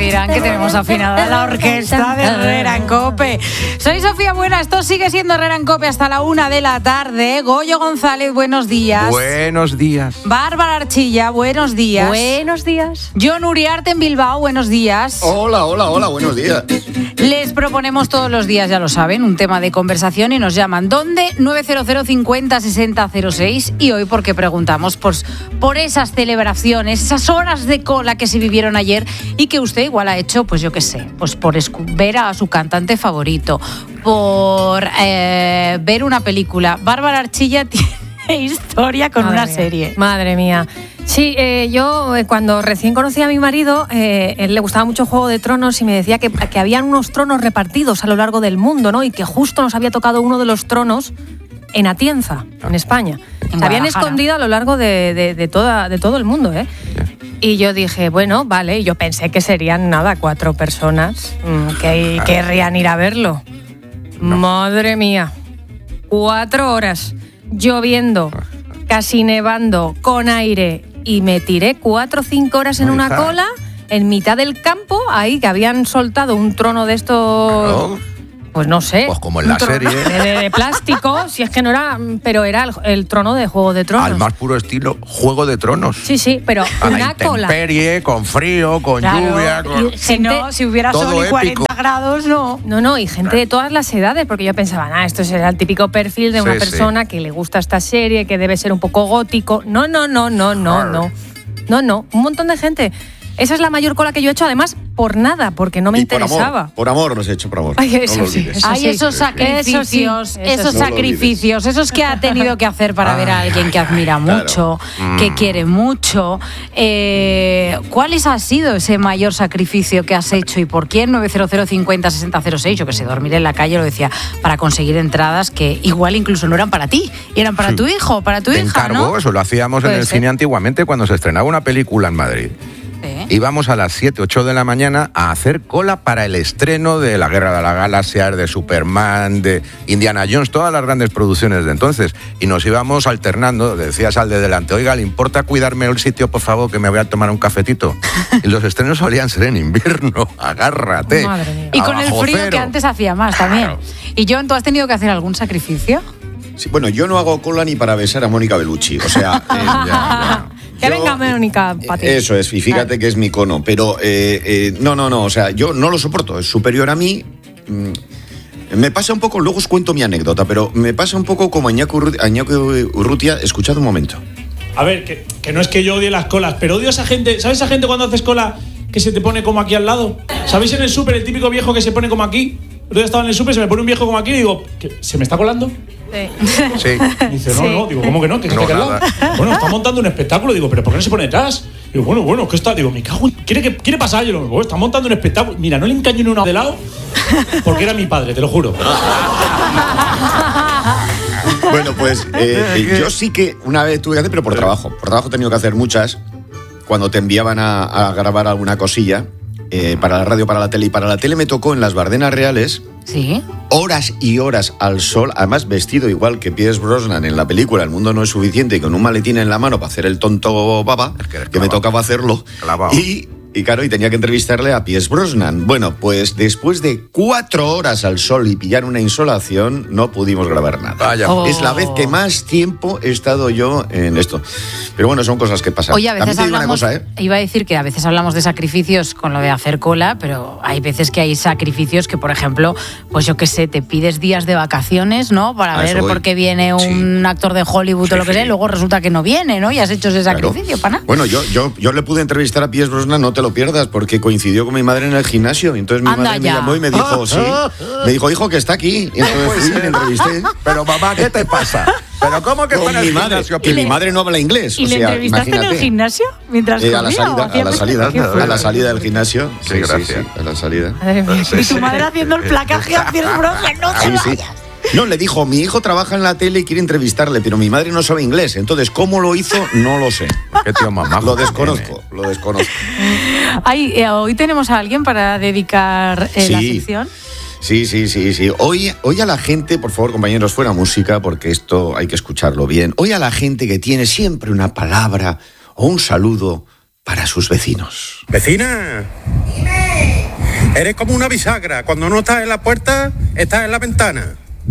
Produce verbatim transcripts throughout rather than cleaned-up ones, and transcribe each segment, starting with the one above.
dirán que tenemos afinada la orquesta de Herrera en COPE. Soy Sofía Buena, esto sigue siendo Herrera en COPE hasta la una de la tarde. Goyo González, buenos días. Buenos días. Bárbara Archilla, buenos días. Buenos días. John Uriarte en Bilbao, buenos días. Hola, hola, hola, buenos días. Les proponemos todos los días, ya lo saben, un tema de conversación y nos llaman. ¿Dónde? nueve cero cero cincuenta sesenta cero seis. Y hoy porque preguntamos pues, por esas celebraciones, esas horas de cola que se vivieron ayer y que usted igual ha hecho, pues yo qué sé, pues por escu- ver a su cantante favorito, por eh, ver una película. Bárbara Archilla tiene historia con Madre una mía. serie. Madre mía. Sí, eh, yo eh, cuando recién conocí a mi marido, eh, él le gustaba mucho Juego de Tronos y me decía que, que habían unos tronos repartidos a lo largo del mundo, ¿no? Y que justo nos había tocado uno de los tronos en Atienza, en España. En Se habían Guadalajara. escondido a lo largo de, de, de, toda, de todo el mundo, ¿eh? Y yo dije, bueno, vale, yo pensé que serían, nada, cuatro personas mmm, que querrían ir a verlo. No. Madre mía, cuatro horas lloviendo, casi nevando, con aire, y me tiré cuatro o cinco horas en una cola, en mitad del campo, ahí que habían soltado un trono de estos... Claro. Pues no sé. Pues como en la serie. De, de, de plástico, si es que no era, pero era el, el trono de Juego de Tronos. Al más puro estilo Juego de Tronos. Sí, sí, pero A la una cola. intemperie, con frío, con Claro, lluvia. Con... y- Si gente- no, si hubiera todo sol y épico. cuarenta grados, no. No, no, y gente de todas las edades, porque yo pensaba, ah, esto será el típico perfil de una Sí, persona sí. que le gusta esta serie, que debe ser un poco gótico. No, no, no, no, no, no. No, no, un montón de gente. Esa es la mayor cola que yo he hecho, además, por nada, porque no me Y interesaba. Por amor, por amor los he hecho, por amor. Ay, eso no lo sí, olvides. eso Hay sí. esos sacrificios, Eso sí, eso esos sí. No lo sacrificios, esos que ha tenido que hacer para ver a alguien que admira Claro. mucho, Mm. que quiere mucho. Eh, ¿Cuáles ha sido ese mayor sacrificio que has hecho y por quién? nueve cero cero cincuenta sesenta cero seis. Yo que sé, dormir en la calle, lo decía, para conseguir entradas que igual incluso no eran para ti, eran para Sí. tu hijo, para tu Te hija, encargó, ¿no? eso lo hacíamos Puede en el ser. cine antiguamente cuando se estrenaba una película en Madrid. Sí. Íbamos a las siete, ocho de la mañana a hacer cola para el estreno de La Guerra de las Galaxias, de Superman, de Indiana Jones, todas las grandes producciones de entonces. Y nos íbamos alternando, decías al de delante, oiga, ¿le importa cuidarme el sitio, por favor, que me voy a tomar un cafetito? Y los estrenos solían ser en invierno, agárrate. Madre mía. Y con el Abajo frío cero. que antes hacía más también. Claro. Y John, ¿tú has tenido que hacer algún sacrificio? Sí, bueno, yo no hago cola ni para besar a Mónica Bellucci. O sea, eh, Ya, ya. Que yo- venga Mónica para ti. Eso es, y fíjate que es mi cono. Pero eh, eh, no, no, no, o sea, yo no lo soporto, es superior a mí. Mm, Me pasa un poco, luego os cuento mi anécdota, pero me pasa un poco como a Iñaki Urru- a Iñaki Urrutia. Escuchad un momento. A ver, que, que no es que yo odie las colas, pero odio a esa gente. ¿Sabes esa gente cuando haces cola que se te pone como aquí al lado? ¿Sabéis en el súper el típico viejo que se pone como aquí? Yo estaba en el súper, se me pone un viejo como aquí y digo, ¿qué, ¿se me está colando? Sí. Sí. Y dice, no, Sí. no, digo, ¿cómo que no? Que está No, aquí al lado. nada. Bueno, está montando un espectáculo, digo, ¿pero por qué no se pone detrás? Digo, bueno, bueno, ¿qué está? Digo, me cago en... ¿Quiere, que, quiere pasar? Yo digo, bueno, está montando un espectáculo. Mira, no le encaño ni una de lado porque era mi padre, te lo juro. Bueno, pues eh, eh, yo sí que una vez tuve que hacer, pero por trabajo. Por trabajo he tenido que hacer muchas. Cuando te enviaban a, a grabar alguna cosilla, eh, para la radio, para la tele. Y para la tele me tocó en las Bardenas Reales, Sí. horas y horas al sol, además vestido igual que Pierce Brosnan en la película El mundo no es suficiente, y con un maletín en la mano para hacer el tonto baba, Es que eres que me clavado. tocaba hacerlo. Clavado. Y, y claro, y tenía que entrevistarle a Pierce Brosnan. Bueno, pues después de cuatro horas al sol y pillar una insolación, no pudimos grabar nada. Vaya. Oh. Es la vez que más tiempo he estado yo en esto. Pero bueno, son cosas que pasan. Oye, a veces También te digo una hablamos, cosa, ¿eh? iba a decir que a veces hablamos de sacrificios con lo de hacer cola, pero hay veces que hay sacrificios que, por ejemplo, pues yo qué sé, te pides días de vacaciones, ¿no? Para A ver eso voy. por qué viene un Sí. actor de Hollywood o lo que Sí, sea, y sí. luego resulta que no viene, ¿no? Y has hecho ese Claro. sacrificio, pana. Bueno, yo, yo, yo le pude entrevistar a Pierce Brosnan, no te lo pierdas, porque coincidió con mi madre en el gimnasio. Entonces mi Anda madre me ya. llamó y me dijo, sí. Me dijo, hijo, que está aquí. Y entonces fui y le entrevisté. Pero mamá, ¿qué te pasa? ¿Pero cómo que Con está en el mi madre, gimnasio? que mi madre no habla inglés. ¿Y o le sea, entrevistaste en el imagínate. gimnasio mientras Eh, a la comía, o salida, hacía a la salida, qué a la fuerte? salida del gimnasio. Qué Sí, sí, gracia. sí, a la salida. Madre mía. Y tu madre haciendo el placaje a Pierce Brosnan, no te Sí, sí. vayas. No, le dijo, mi hijo trabaja en la tele y quiere entrevistarle, pero mi madre no sabe inglés. Entonces, ¿cómo lo hizo? No lo sé. Qué tío mamá. Lo desconozco, lo desconozco. Ay, eh, hoy tenemos a alguien para dedicar eh, la Sí. sección. Sí, sí, sí, sí. Hoy, hoy a la gente, por favor, compañeros, fuera música, porque esto hay que escucharlo bien. Hoy a la gente que tiene siempre una palabra o un saludo para sus vecinos. Vecina, eres como una bisagra. Cuando no estás en la puerta, estás en la ventana.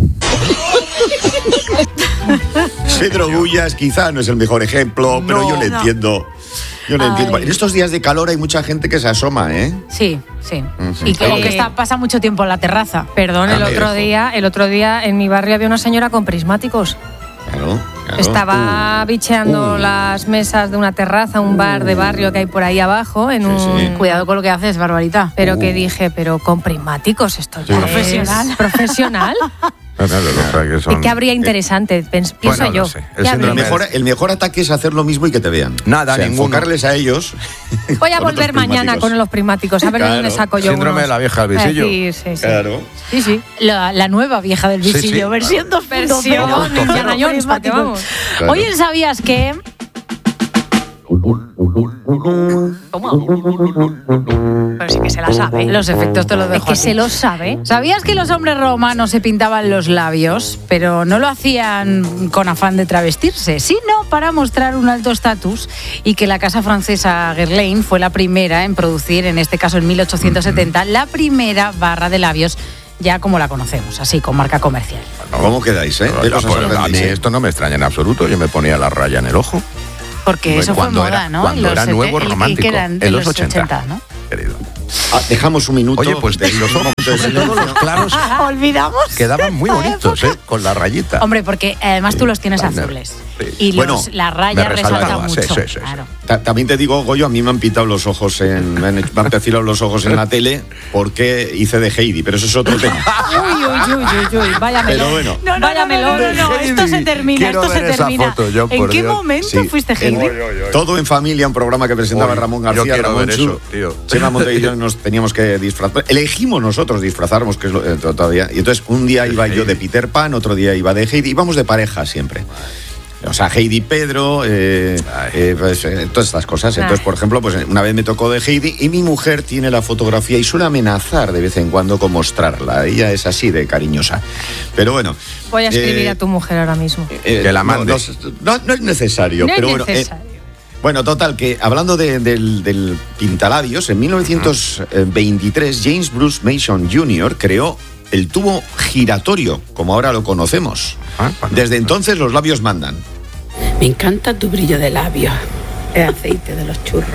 Pedro Bullas quizá no es el mejor ejemplo, pero No, yo le no. entiendo. Yo le Ay. entiendo. En estos días de calor hay mucha gente que se asoma, ¿eh? Sí, sí. Ujú. Y que, o que Eh, está, pasa mucho tiempo en la terraza. Perdón, el Ah, otro ojo. día, el otro día en mi barrio había una señora con prismáticos. Claro, claro. Estaba Uh. bicheando Uh. las mesas de una terraza, un bar de barrio que hay por ahí abajo, en Sí, un. sí. Cuidado con lo que haces, Barbarita. Pero Uh. que dije, pero con prismáticos esto ya Sí. Profesional. es profesional. No, no, o sea, que son- ¿Y qué habría interesante? Pens- Pienso Bueno, no yo. sé. El ¿Qué síndrome habría? El mejor, el mejor ataque es hacer lo mismo y que te vean. Nada, O sea, ninguno. enfocarles a ellos. Voy a con volver otros mañana prismáticos. con los prismáticos, a ver de Claro. dónde saco yo Síndrome unos. de la vieja del Eh, visillo. Sí, sí, sí. Claro. Sí, sí. La, la nueva vieja del Sí, visillo, sí. versión dos punto cero. Versión Indiana Jones, ¿para qué vamos? Claro. Oye, ¿sabías que Pero sí que se la sabe. los efectos te los Es dejo que a ti. se lo sabe. ¿Sabías que los hombres romanos se pintaban los labios, pero no lo hacían con afán de travestirse, sino para mostrar un alto estatus, y que la casa francesa Guerlain fue la primera en producir, en este caso en mil ochocientos setenta, la primera barra de labios ya como la conocemos, así, con marca comercial? ¿Cómo quedáis, eh? Pero ¿Qué ya, cosas pues, a mí aprendéis, eh? esto no me extraña en absoluto. Yo me ponía la raya en el ojo. Porque Bueno, eso fue cuando moda, era- ¿no? cuando En los era sete- nuevo el- romántico, que eran de en los ochenta. ¿no? Querido. Ah, dejamos un minuto. Oye, pues de los ojos, sobre todo los claros, Olvidamos. quedaban muy esa bonitos, época. ¿eh? Con la rayita. Hombre, porque además tú los tienes Vale. azules. Sí. Y los, Bueno, la me raya resalta resaltaba, sí, mucho. sí, sí, sí. Claro. Ta- También te digo, Goyo, a mí me han pintado los ojos en, me han, me han perfilado los ojos en la tele porque hice de Heidi, pero eso es otro tema. Uy, uy, uy, uy, uy, vaya Pero melón. bueno. No, no, Vaya no, no, no, melón. no, esto se termina, Quiero esto se ver esa termina. foto, yo, ¿En por qué Dios. momento Sí, fuiste en- Heidi? Todo en Familia, un programa que presentaba Uy, Ramón yo García, quiero Ramón ver Chu. eso, tío. Chema Monte y yo nos teníamos que disfrazar. Elegimos nosotros disfrazarnos, que es lo, eh, todavía. Y entonces un día iba yo de Peter Pan, otro día iba de Heidi. Íbamos de pareja siempre. O sea, Heidi Pedro, eh, eh, pues, eh, todas estas cosas. Entonces, por ejemplo, pues una vez me tocó de Heidi y mi mujer tiene la fotografía y suele amenazar de vez en cuando con mostrarla. Ella es así de cariñosa. Pero bueno. Voy a escribir eh, a tu mujer ahora mismo. eh, Que la no, mande. No, no- no es necesario, No es pero bueno. eh, necesario. bueno, total, que hablando de- del, del pintalabios, en mil novecientos veintitrés James Bruce Mason junior creó el tubo giratorio, como ahora lo conocemos. Ah, bueno. Desde entonces los labios mandan. Me encanta tu brillo de labios, el aceite de los churros.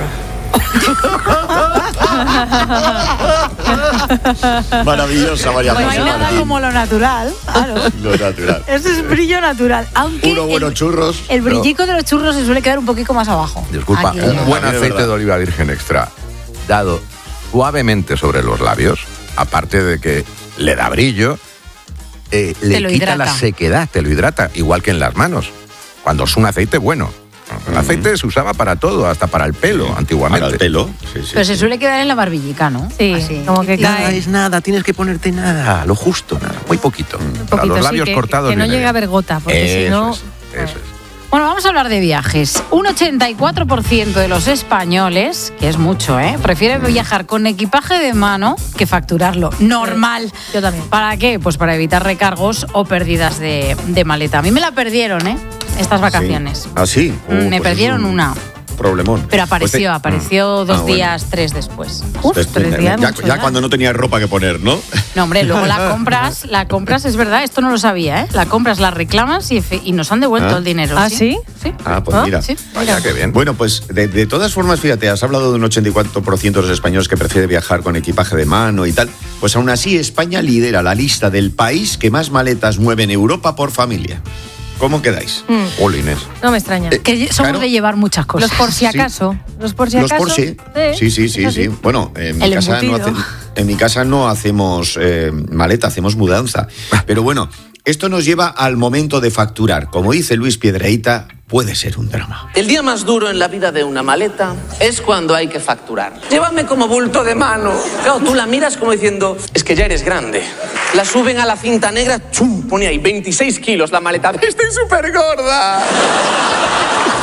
Maravillosa, María No hay José nada Martín. como lo natural. Claro. Lo natural. Ese es brillo natural. Aunque Unos buenos el, churros. el brillico de los churros se suele quedar un poquito más abajo. Disculpa, Aquí. un buen También es aceite verdad. de oliva virgen extra dado suavemente sobre los labios, aparte de que le da brillo, eh, le lo quita hidrata. la sequedad, te lo hidrata, igual que en las manos, cuando es un aceite bueno. El aceite se usaba para todo, hasta para el pelo, antiguamente. Para el pelo. Sí, sí, Pero sí. se suele quedar en la barbillica, ¿no? Sí, Así. como que Nada cae. es nada, tienes que ponerte nada, lo justo, nada, muy poquito. Para poquito, los sí, labios que- cortados que no viene llegue a bien. haber gota, porque si Eso no- es, eso es. Bueno, vamos a hablar de viajes. Un ochenta y cuatro por ciento de los españoles, que es mucho, ¿eh?, prefieren viajar con equipaje de mano que facturarlo. Normal. Yo también. ¿Para qué? Pues para evitar recargos o pérdidas de, de maleta. A mí me la perdieron, ¿eh?, estas vacaciones. Sí. ¿Ah, sí? Mm, Uh, me pues perdieron es un una. Problemón. Pero apareció, Pues te- apareció dos Ah, bueno. días, tres después. Uf, Pues, tres días, ya, mucho ya ya. cuando no tenía ropa que poner, ¿no? No, hombre, luego la compras, la compras, es verdad, esto no lo sabía, ¿eh? La compras, la reclamas y, efe- y nos han devuelto ¿Ah? el dinero. ¿Ah, sí? Sí. Ah, pues ¿Ah? mira. Sí. Vaya, qué bien. Bueno, pues de, de todas formas, fíjate, has hablado de un ochenta y cuatro por ciento de los españoles que prefiere viajar con equipaje de mano y tal. Pues aún así, España lidera la lista del país que más maletas mueve en Europa por familia. ¿Cómo quedáis? Mm, Jolines. no me extraña. Que somos Claro. de llevar muchas cosas. Los por si Sí. acaso. Los por si Los acaso. Porsche. Sí, sí, sí, eso sí. Bueno, en mi, El casa no embutido. hace- en mi casa no hacemos eh, maleta, hacemos mudanza. Pero bueno, esto nos lleva al momento de facturar. Como dice Luis Piedrahita, puede ser un drama. El día más duro en la vida de una maleta es cuando hay que facturar. Llévame como bulto de mano. Claro, tú la miras como diciendo, es que ya eres grande. La suben a la cinta negra, chum, pone ahí veintiséis kilos la maleta. Estoy súper gorda.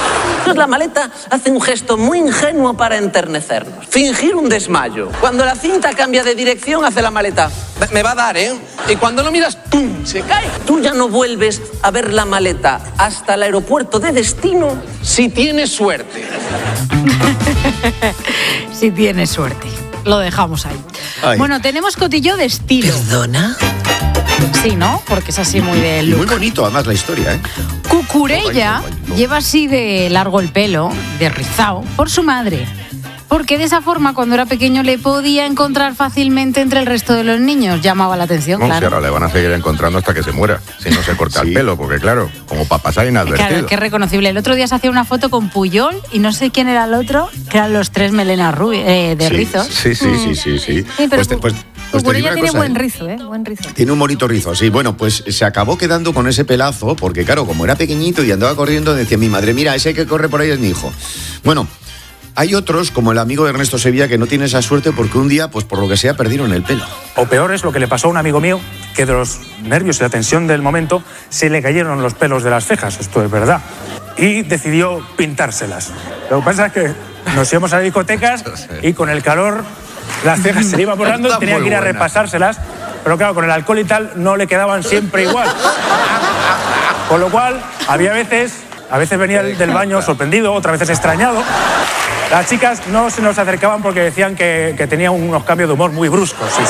Entonces la maleta hace un gesto muy ingenuo para enternecernos. Fingir un desmayo. Cuando la cinta cambia de dirección, hace la maleta. Me va a dar, ¿eh? Y cuando lo miras, ¡pum!, se cae. Tú ya no vuelves a ver la maleta hasta el aeropuerto de destino si tienes suerte. Si tienes suerte. Lo dejamos ahí. Ay. Bueno, tenemos cotillo de estilo. ¿Perdona? Sí, ¿no? Porque es así muy de Y muy look. bonito, además, la historia, ¿eh? Cucurella No, no, no. lleva así de largo el pelo, de rizao, por su madre. Porque de esa forma, cuando era pequeño, le podía encontrar fácilmente entre el resto de los niños. Llamaba la atención, No, si claro. ahora le van a seguir encontrando hasta que se muera, si no se corta Sí. el pelo, porque claro, como para pasar inadvertido. Claro, que es reconocible. El otro día se hacía una foto con Puyol y no sé quién era el otro, que eran los tres melenas rubi- eh, de Sí, rizos. Sí, sí, Sí, sí, sí. Sí, pero Pues te- pues- pues te digo Cucurella una tiene cosa, buen ¿eh? rizo, ¿eh? Buen rizo. Tiene un bonito rizo, sí. Bueno, pues se acabó quedando con ese pelazo, porque claro, como era pequeñito y andaba corriendo, decía mi madre, mira, ese que corre por ahí es mi hijo. Bueno, hay otros, como el amigo de Ernesto Sevilla, que no tiene esa suerte porque un día, pues por lo que sea, perdieron el pelo. O peor es lo que le pasó a un amigo mío, que de los nervios y la tensión del momento se le cayeron los pelos de las cejas, esto es verdad, y decidió pintárselas. Lo que pasa es que nos íbamos a discotecas y con el calor las cejas se le iban borrando y Está tenía muy que ir a buena. repasárselas, pero claro, con el alcohol y tal no le quedaban siempre igual. Con lo cual, había veces, a veces venía del baño sorprendido, otras veces extrañado. Las chicas no se nos acercaban porque decían que, que tenía unos cambios de humor muy bruscos. Sí, sí.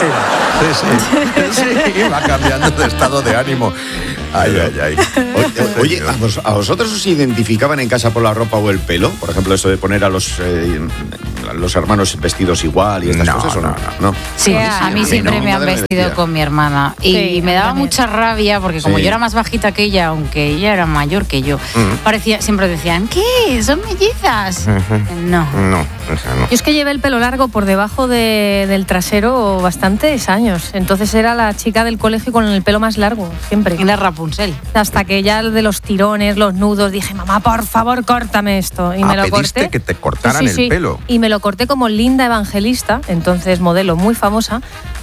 Sí, sí. Sí, va cambiando de estado de ánimo. Ay, ay, ay. O- Oye, ¿a, vos- a vosotros os identificaban en casa por la ropa o el pelo? Por ejemplo, eso de poner a los, eh, los hermanos vestidos igual y estas No, cosas, ¿o no? no, Sí, Sí, a mí a mí siempre no. me han Mi madre me vestido decía. con mi hermana. Y Sí, me a mí daba también. mucha rabia porque como Sí. yo era más bajita que ella, aunque ella era mayor que yo, parecía, siempre decían, ¿qué? ¿Son mellizas? No. No, o sea, no. Yo es que llevé el pelo largo por debajo de- del trasero bastantes años. Entonces era la chica del colegio con el pelo más largo, siempre. Era Rapunzel. Hasta que ya de los tirones, los nudos, dije, mamá, por favor, córtame esto. Y Ah, me lo pediste corté. que te cortaran Sí, el sí. pelo. Y me lo corté como Linda Evangelista, entonces modelo muy famosa.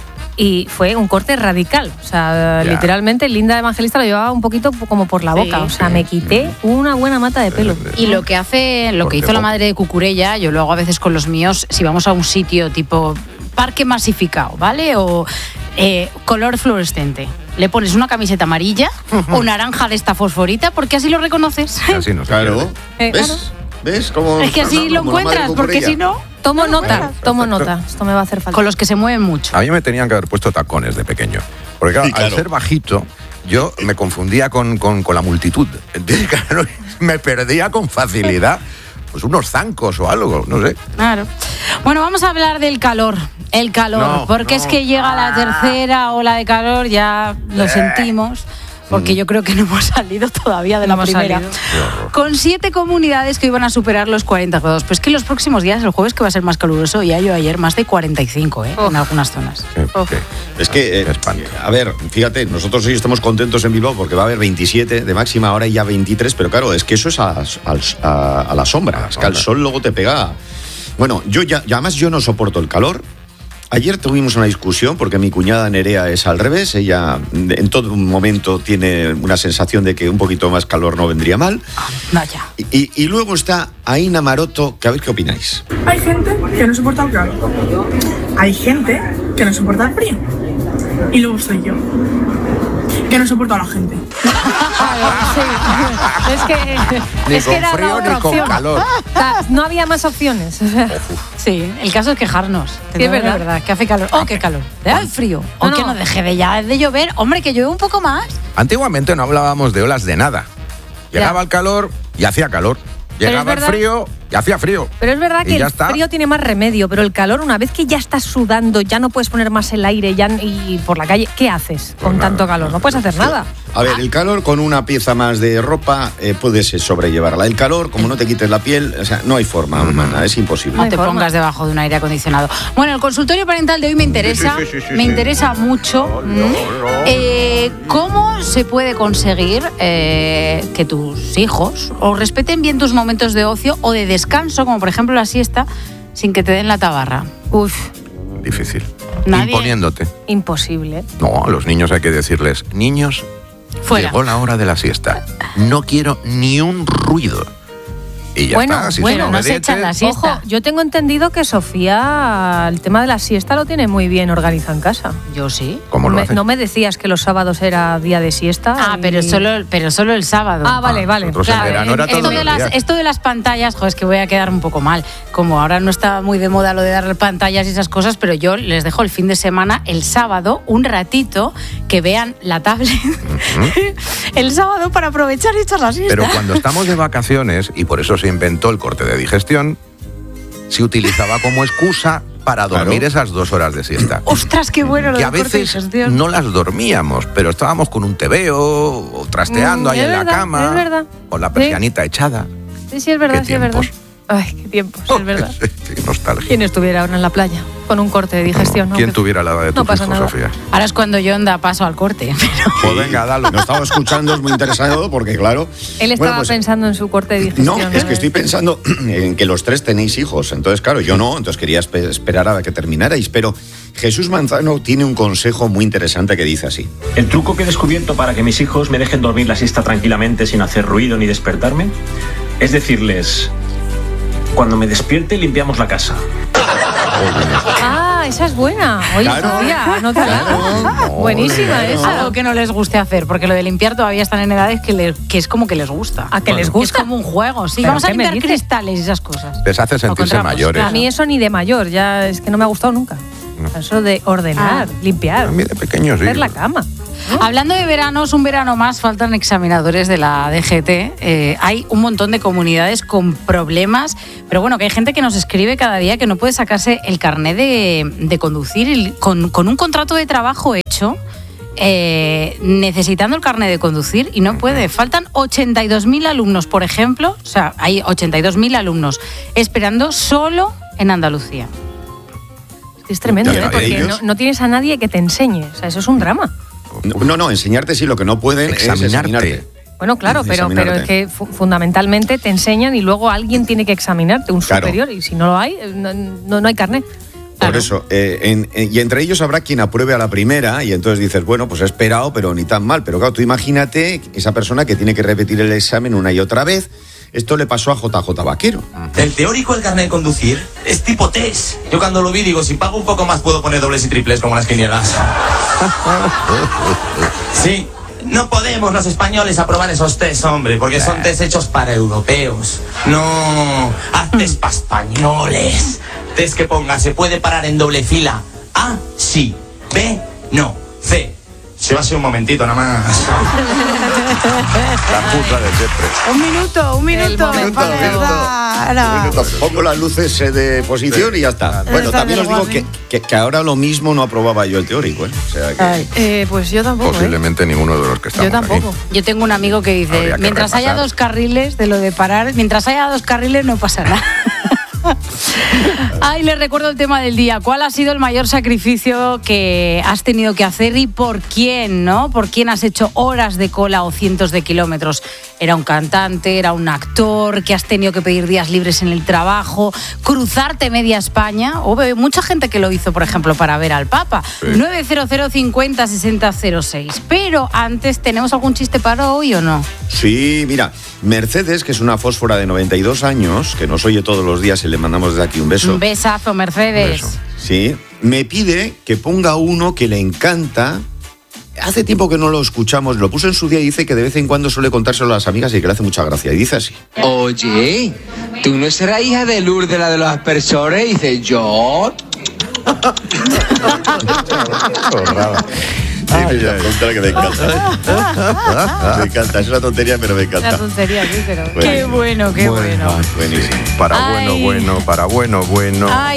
Y fue un corte radical. O sea, Ya. literalmente Linda Evangelista lo llevaba un poquito como por la Sí, boca. O sea, sí. me quité una buena mata de pelo. Y lo que hace, lo que Porque hizo la po- madre de Cucurella, yo lo hago a veces con los míos, si vamos a un sitio tipo parque masificado, ¿vale? O eh, color fluorescente. Le pones una camiseta amarilla o naranja de esta fosforita porque así lo reconoces. Así no se Claro. pierde. Eh, ¿Ves? claro. ¿Ves? Cómo, Es que así lo como la madre encuentras, porque Cucurella. si no, Tomo no lo nota, encuentras. tomo nota. Esto me va a hacer falta. Con los que se mueven mucho. A mí me tenían que haber puesto tacones de pequeño. Porque claro, Sí, claro. al ser bajito, yo me confundía con, con- con la multitud. Entonces, claro, me perdía con facilidad. Pues unos zancos o algo, no sé. Claro. Bueno, vamos a hablar del calor. El calor. No, porque no. es que llega la tercera ola de calor, ya lo sentimos. Porque yo creo que no hemos salido todavía de la No hemos primera. salido. Con siete comunidades que iban a superar los cuarenta grados. Pues que los próximos días, el jueves que va a ser más caluroso, ya yo ayer más de cuarenta y cinco, ¿eh? En algunas zonas. Sí, sí. Es que, eh, Qué espanto. a ver, fíjate, nosotros hoy estamos contentos en Bilbao porque va a haber veintisiete de máxima, ahora ya veintitrés, pero claro, es que eso es a, al- a- a la sombra, es que al sombra. sol luego te pega. Bueno, yo ya, ya además yo no soporto el calor. Ayer tuvimos una discusión porque mi cuñada Nerea es al revés, ella en todo momento tiene una sensación de que un poquito más calor no vendría mal. Vaya. Y, y- y luego está Aina Maroto, que a ver qué opináis. Hay gente que no soporta el calor. Hay gente que no soporta el frío. Y luego soy yo, que no soporto a la gente. Sí. Es que, Ni es que con era la frío otra ni con opción. calor. O sea, no había más opciones. O sea, Sí, el caso es quejarnos. Que Sí, es no, verdad. Que hace calor. Oh, qué calor. ¿Te da el frío? O No, que no. no deje de ya de llover. Hombre, que llueve un poco más. Antiguamente no hablábamos de olas de nada. Llegaba Ya. el calor y hacía calor. Pero Llegaba es el verdad- frío y hacía frío. Pero es verdad Y que ya el está. frío tiene más remedio, pero el calor, una vez que ya estás sudando, ya no puedes poner más el aire ya, y por la calle, ¿qué haces con nada, tanto calor? No puedes hacer nada. A ver, el calor con una pieza más de ropa eh, puedes eh, sobrellevarla. El calor, como no te quites la piel, o sea, no hay forma humana, es imposible. No hay te forma. pongas debajo de un aire acondicionado. Bueno, el consultorio parental de hoy me interesa, sí, sí, sí, me sí. interesa mucho. ¿m? Eh, ¿Cómo se puede conseguir eh, que tus hijos o respeten bien tus momentos de ocio o de descanso, como por ejemplo la siesta, sin que te den la tabarra? Uf, Difícil. Nadie- Imponiéndote. imposible. No, a los niños hay que decirles, niños, Fuera. llegó la hora de la siesta. No quiero ni un ruido. Y ya bueno, está. Si bueno, son no se echan la obedientes, siesta. Ojo, yo tengo entendido que Sofía el tema de la siesta lo tiene muy bien organizado en casa. Yo sí. ¿Cómo lo me, hace? no me decías que los sábados era día de siesta. Ah, y- pero solo, pero solo el sábado. Ah, vale, Ah, vale. nosotros en Claro, verano era esto, todos de los las, días. esto de las pantallas, joder, es que voy a quedar un poco mal. Como ahora no está muy de moda lo de darle pantallas y esas cosas, pero yo les dejo el fin de semana, el sábado, un ratito, que vean la tablet el sábado para aprovechar y echar la siesta. Pero cuando estamos de vacaciones, y por eso se inventó el corte de digestión, se utilizaba como excusa para dormir Claro. esas dos horas de siesta. Ostras, qué bueno lo Que a del corte de veces digestión. no las dormíamos, pero estábamos con un tebeo o trasteando Mm, ahí es en la verdad, cama, es verdad. con la Sí. persianita echada. Sí, sí, es verdad, Qué sí, es verdad. tiempos. Ay, qué tiempo, es verdad. Qué nostalgia. ¿Quién estuviera ahora en la playa con un corte de digestión? ¿Quién Aunque- tuviera la edad de no tu pasa hijo, nada. Sofía? Ahora es cuando yo anda paso al corte. Pero... Pues venga, dale. Lo estaba escuchando, es muy interesado porque, claro. Él estaba bueno, pues, pensando en su corte de digestión. No, es que estoy pensando en que los tres tenéis hijos. Entonces, claro, yo no, entonces quería espe- esperar a que terminarais. Pero Jesús Manzano tiene un consejo muy interesante que dice así. El truco que he descubierto para que mis hijos me dejen dormir la siesta tranquilamente sin hacer ruido ni despertarme es decirles: cuando me despierte limpiamos la casa. Ah, esa es buena. Oye, Claro. Sofía, anótala. Claro. Buenísima Claro. esa. Algo que no les guste hacer, porque lo de limpiar todavía están en edades que, le- que es como que les gusta. ¿A que les Es gusta? como un juego, sí. ¿Pero Vamos a qué me limpiar dices? cristales y esas cosas. Les hace sentirse encontramos, mayores. A mí eso ni de mayor, ya es que no me ha gustado nunca. Eso de ordenar, Ah. limpiar, A mí de pequeño sí. hacer la cama. Hablando de veranos, un verano más, faltan examinadores de la D G T. Eh, hay un montón de comunidades con problemas, pero bueno, que hay gente que nos escribe cada día que no puede sacarse el carnet de, de conducir y con, con un contrato de trabajo hecho, eh, necesitando el carnet de conducir y no puede. Faltan ochenta y dos mil alumnos, por ejemplo, o sea, hay ochenta y dos mil alumnos esperando solo en Andalucía. Es tremendo, Ya ¿eh? de Porque ellos. no, no tienes a nadie que te enseñe. O sea, eso es un drama. No, no, enseñarte sí, lo que no pueden es Examinarte. examinarte. Bueno, claro, pero, pero Examinarte. es que fu- fundamentalmente te enseñan y luego alguien tiene que examinarte, un Claro. superior, y si no lo hay, eh, no, no, no hay carnet. Por Claro. eso, eh, en- en- y entre ellos habrá quien apruebe a la primera y entonces dices, bueno, pues he esperado, pero ni tan mal. Pero claro, tú imagínate esa persona que tiene que repetir el examen una y otra vez. Esto le pasó a J J Vaquero. El teórico del carnet de conducir es tipo test. Yo cuando lo vi digo, si pago un poco más puedo poner dobles y triples como las quinielas. Sí, no podemos los españoles aprobar esos test, hombre, porque son test hechos para europeos. No, haz test para españoles. Test que ponga, se puede parar en doble fila. A, sí. B, no. C. Se va a ser un momentito nada más. La puta de siempre. Un minuto, un minuto. momento, para minuto. verdad. No. Pongo las luces eh, de posición y ya está. Bueno, Está también os del digo que, que, que ahora lo mismo no aprobaba yo el teórico, ¿eh? O sea que... Ay. Eh, pues yo tampoco, ¿eh? Posiblemente ninguno de los que estamos Yo tampoco. aquí. Yo tengo un amigo que dice, Habría que mientras haya repasar. dos carriles de lo de parar, mientras haya dos carriles no pasa nada. Ay, les recuerdo el tema del día. ¿Cuál ha sido el mayor sacrificio que has tenido que hacer y por quién, no? ¿Por quién has hecho horas de cola o cientos de kilómetros? ¿Era un cantante? ¿Era un actor? ¿Que has tenido que pedir días libres en el trabajo? ¿Cruzarte media España? O mucha gente que lo hizo, por ejemplo, para ver al Papa. Sí. nueve cero cero cincuenta sesenta cero seis. Pero antes, ¿tenemos algún chiste para hoy o no? Sí, mira, Mercedes, que es una fósfora de noventa y dos años, que nos oye todos los días y le mandamos desde aquí un beso. Un besazo, Mercedes. Beso. Sí, me pide que ponga uno que le encanta. Hace tiempo que no lo escuchamos, lo puso en su día y dice que de vez en cuando suele contárselo a las amigas y que le hace mucha gracia. Y dice así. Oye, ¿tú no serás hija de Lourdes, la de los aspersores? Y dice, yo... Ay, la tontería que me encanta. Me encanta, es una tontería, pero me encanta. Una tontería, sí, pero... Bueno. Qué bueno, qué bueno. Buenísimo. Para Ay. bueno, bueno, para bueno, bueno. Ay,